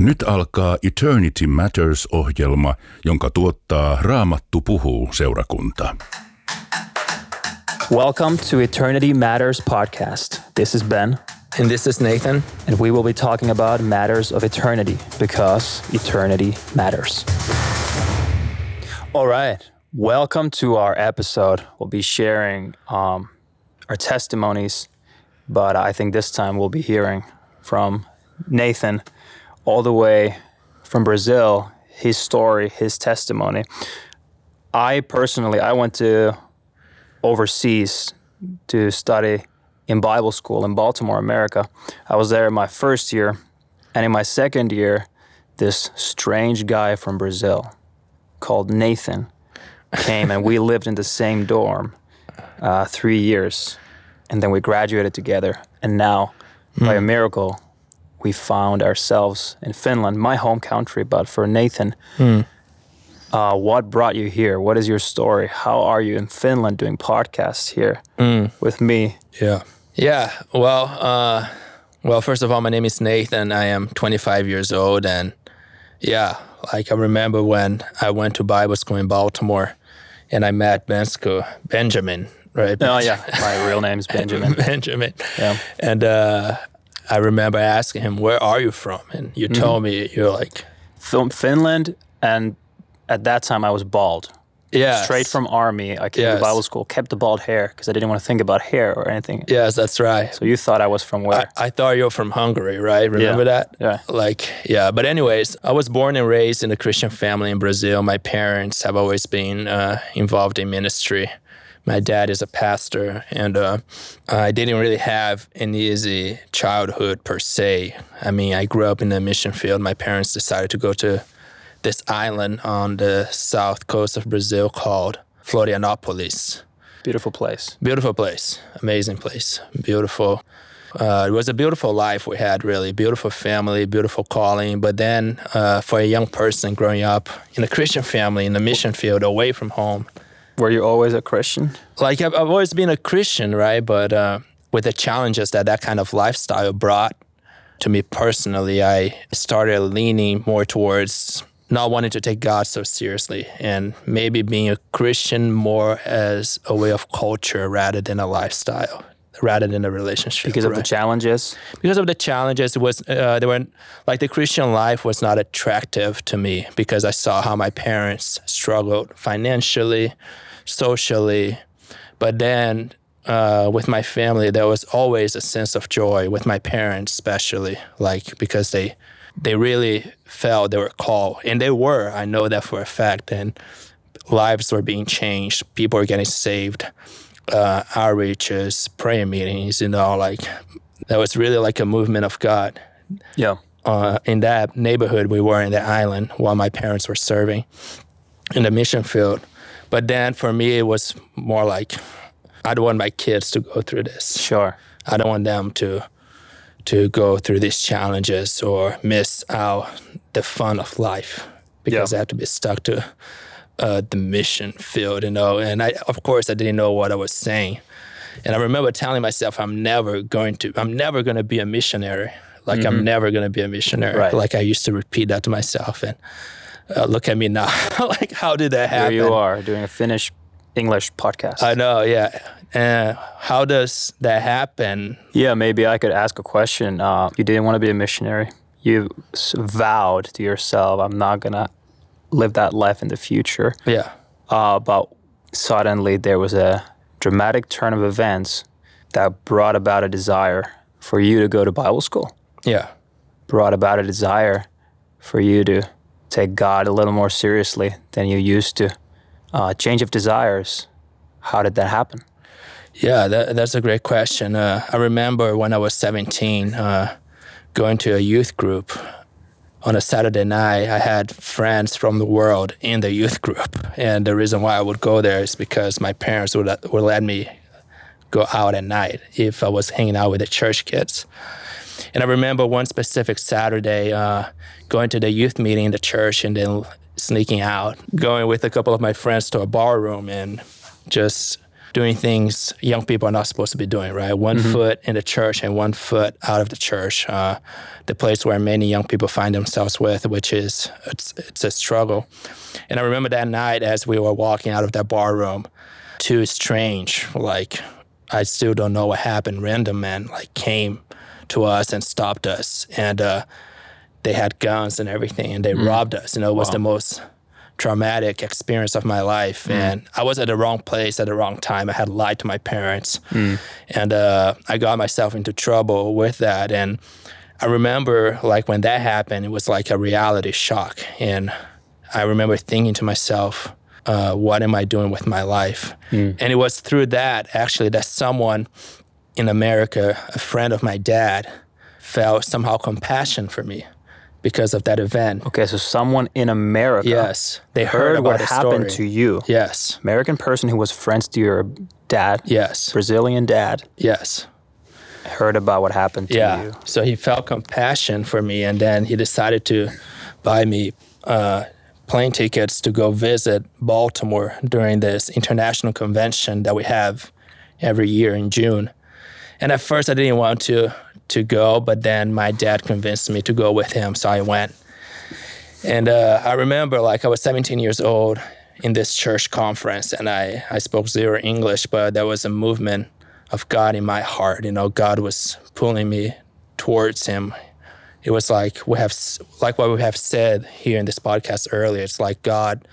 Nyt alkaa Eternity Matters-ohjelma, jonka tuottaa Raamattu puhuu -seurakunta. Welcome to Eternity Matters podcast. This is Ben. And this is Nathan. And we will be talking about matters of eternity because eternity matters. All right. Welcome to our episode. We'll be sharing our testimonies, but I think this time we'll be hearing from Nathan all the way from Brazil, his story, his testimony. I went to overseas to study in Bible school in Baltimore, America. I was there in my first year, and in my second year, this strange guy from Brazil called Nathan came, and we lived in the same dorm 3 years, and then we graduated together. And now, by a miracle, we found ourselves in Finland, my home country. But for Nathan, what brought you here? What is your story? How are you in Finland doing podcasts here with me? Yeah. Well, first of all, my name is Nathan. I am 25 years old. And I remember when I went to Bible school in Baltimore and I met Benjamin, right? Oh, yeah. My real name is Benjamin. Benjamin. Yeah. And I remember asking him, where are you from? And you told me you're like... From Finland, and at that time I was bald. Yeah. Straight from army, I came to Bible school, kept the bald hair because I didn't want to think about hair or anything. Yes, that's right. So you thought I was from where? I thought you were from Hungary, right? Remember that? Yeah. But anyways, I was born and raised in a Christian family in Brazil. My parents have always been involved in ministry. My dad is a pastor, and I didn't really have an easy childhood per se. I mean, I grew up in the mission field. My parents decided to go to this island on the south coast of Brazil called Florianopolis. Beautiful place. Beautiful place. Amazing place. Beautiful. It was a beautiful life we had, really. Beautiful family, beautiful calling. But then for a young person growing up in a Christian family in the mission field away from home. Were you always a Christian? Like, I've always been a Christian, right? But with the challenges that kind of lifestyle brought to me personally, I started leaning more towards not wanting to take God so seriously and maybe being a Christian more as a way of culture rather than a lifestyle, rather than a relationship. Because of the challenges? Because of the challenges, it was the Christian life was not attractive to me because I saw how my parents struggled financially, socially. But then with my family, there was always a sense of joy with my parents, especially, because they really felt they were called, and they were. I know that for a fact. And lives were being changed. People were getting saved. Outreaches, prayer meetings, that was really like a movement of God. Yeah. In that neighborhood we were in, the island, while my parents were serving in the mission field. But then for me, it was more like, I don't want my kids to go through this. Sure. I don't want them to go through these challenges or miss out the fun of life because I have to be stuck to the mission field, And of course, I didn't know what I was saying. And I remember telling myself, I'm never going to be a missionary. I'm never going to be a missionary. Right. I used to repeat that to myself. And look at me now. How did that happen? Here you are doing a Finnish-English podcast. I know, yeah. How does that happen? Yeah, maybe I could ask a question. You didn't want to be a missionary. You vowed to yourself, I'm not going to live that life in the future. Yeah. But suddenly there was a dramatic turn of events that brought about a desire for you to go to Bible school. Yeah. Brought about a desire for you to take God a little more seriously than you used to. Change of desires. How did that happen? Yeah, that's a great question. I remember when I was 17, going to a youth group. On a Saturday night, I had friends from the world in the youth group. And the reason why I would go there is because my parents would let me go out at night if I was hanging out with the church kids. And I remember one specific Saturday going to the youth meeting in the church and then sneaking out, going with a couple of my friends to a bar room and just doing things young people are not supposed to be doing, right? One foot in the church and 1 foot out of the church, the place where many young people find themselves with, which is, it's a struggle. And I remember that night as we were walking out of that bar room, two strange, like, I still don't know what happened, random men, like, came to us and stopped us. And they had guns and everything, and they robbed us. You know, it was the most traumatic experience of my life. And I was at the wrong place at the wrong time. I had lied to my parents. And I got myself into trouble with that. And I remember, like, when that happened, it was like a reality shock. And I remember thinking to myself, what am I doing with my life? And it was through that, actually, that someone in America, a friend of my dad, felt somehow compassion for me because of that event. Okay, so someone in America, yes, they heard about what happened to you. Yes. American person who was friends to your dad. Yes. Brazilian dad. Yes. Heard about what happened to you. So he felt compassion for me, and then he decided to buy me plane tickets to go visit Baltimore during this international convention that we have every year in June. And at first I didn't want to go, but then my dad convinced me to go with him, so I went. And I remember, like, I was 17 years old in this church conference, and I spoke zero English, but there was a movement of God in my heart. You know, God was pulling me towards him. It was like what we have said here in this podcast earlier. It's like God,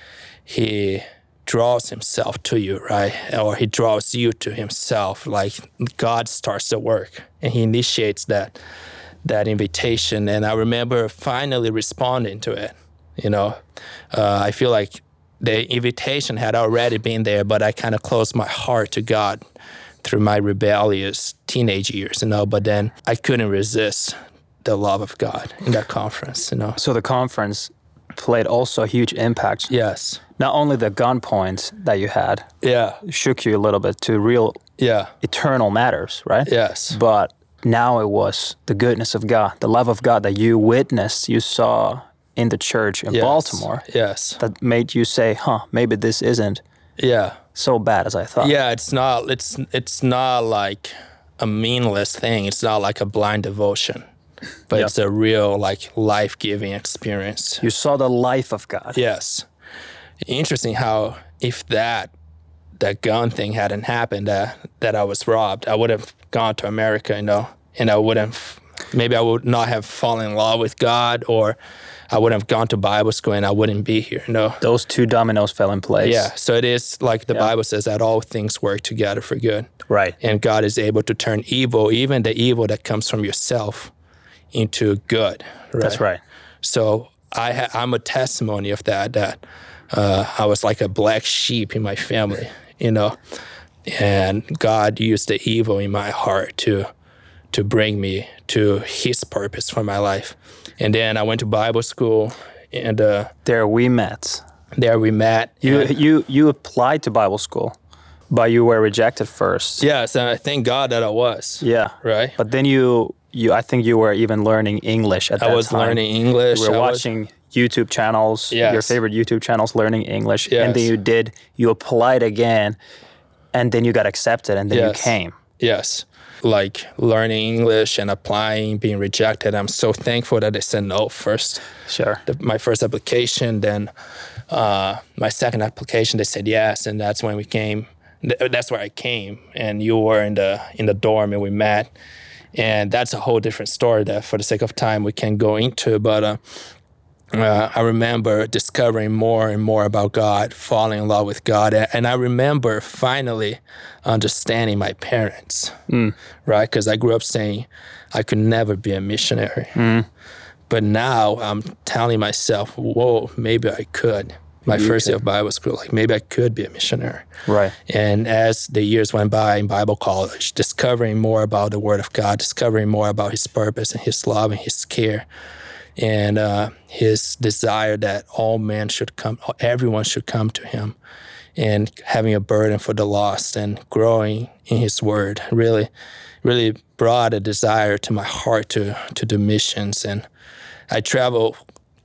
he draws himself to you, right? Or he draws you to himself. Like, God starts the work and he initiates that invitation. And I remember finally responding to it. You know, I feel like the invitation had already been there, but I kind of closed my heart to God through my rebellious teenage years, you know, but then I couldn't resist the love of God in that conference, you know. So the conference played also a huge impact. Yes. Not only the gun points that you had shook you a little bit to real eternal matters, right? Yes. But now it was the goodness of God, the love of God that you witnessed, you saw in the church in Baltimore. Yes. That made you say, maybe this isn't so bad as I thought. Yeah, it's not like a meaningless thing. It's not like a blind devotion. But it's a real, like, life-giving experience. You saw the life of God. Yes. Interesting how if that gun thing hadn't happened, that I was robbed, I would have gone to America, you know, and I would not have fallen in love with God, or I wouldn't have gone to Bible school and I wouldn't be here, you know. Those two dominoes fell in place. Yeah, so it is like the Bible says that all things work together for good. Right. And God is able to turn evil, even the evil that comes from yourself, into good. Right? That's right. So I'm a testimony of that I was like a black sheep in my family, you know, and God used the evil in my heart to bring me to his purpose for my life. And then I went to Bible school, and there we met. You applied to Bible school, but you were rejected first. Yes, and I thank God that I was. Yeah. Right. But then I think you were even learning English at that time. I was learning English. You were watching YouTube channels, your favorite YouTube channels, learning English. Yes. And then you applied again, and then you got accepted, and then you came. Yes. Like learning English and applying, being rejected. I'm so thankful that they said no first. Sure. My first application, then my second application, they said yes, and that's when we came. That's where I came, and you were in the dorm, and we met. And that's a whole different story that, for the sake of time, we can't go into. But I remember discovering more and more about God, falling in love with God. And I remember finally understanding my parents, right? Because I grew up saying I could never be a missionary. But now I'm telling myself, whoa, maybe I could. My first year of Bible school, like maybe I could be a missionary. Right. And as the years went by in Bible college, discovering more about the Word of God, discovering more about His purpose and His love and His care, and His desire that everyone should come to Him, and having a burden for the lost and growing in His Word really, really brought a desire to my heart to do missions. And I travel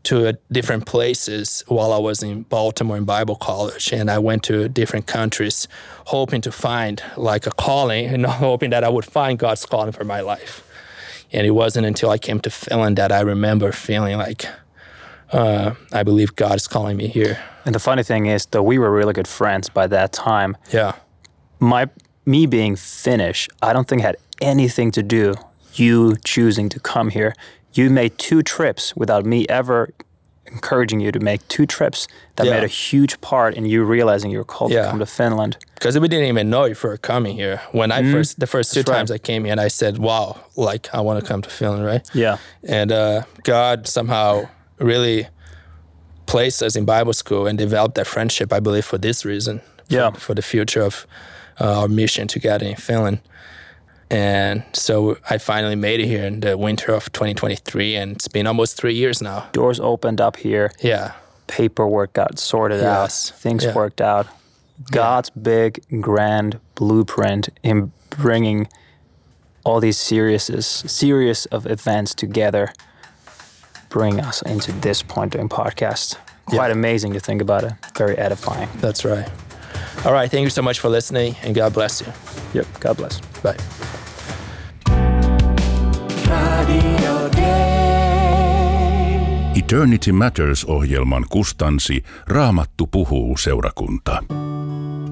to different places while I was in Baltimore in Bible college, and I went to different countries hoping to find like a calling, and hoping that I would find God's calling for my life. And it wasn't until I came to Finland that I remember feeling like I believe God is calling me here. And the funny thing is that we were really good friends by that time. Yeah. Me being Finnish, I don't think had anything to do you choosing to come here. You made 2 trips without me ever encouraging you to make 2 trips that made a huge part in you realizing you were called to come to Finland. Because we didn't even know if we were coming here. When the first 2 times I came here, and I said, wow, like I want to come to Finland, right? Yeah. And God somehow really placed us in Bible school and developed that friendship, I believe, for this reason. For the future of our mission together in Finland. And so I finally made it here in the winter of 2023, and it's been almost 3 years now. Doors opened up here. Yeah. Paperwork got sorted out. Things worked out. God's big, grand blueprint in bringing all these series of events together, bring us into this point doing podcast. Quite amazing to think about it. Very edifying. That's right. All right. Thank you so much for listening, and God bless you. Yep. God bless. Bye. Eternity Matters-ohjelman kustansi Raamattu puhuu -seurakunta.